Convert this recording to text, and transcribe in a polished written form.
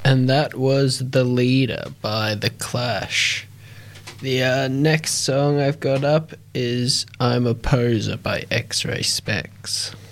And that was The Leader by The Clash. The next song I've got up is I'm a Poser by X-Ray Specs.